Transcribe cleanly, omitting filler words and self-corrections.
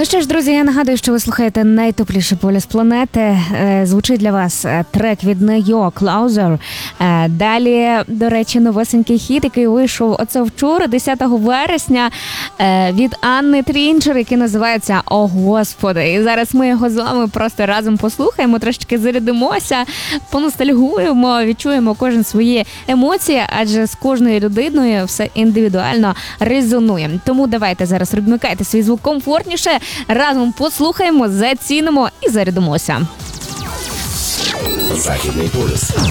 Ну що ж, друзі, я нагадую, що ви слухаєте найтепліший полюс планети. Звучить для вас трек від Нео «Closer». Далі, до речі, новесенький хіт, який вийшов оце вчора, 10 вересня, від Анни Трінчер, який називається «О, Господи». І зараз ми його з вами просто разом послухаємо, трошечки зарядимося, поностальгуємо, відчуємо кожен свої емоції, адже з кожною людиною все індивідуально резонує. Тому давайте зараз розмикайте свій звук комфортніше, разом послухаємо, зацінимо і зарядимося. Західний полюс.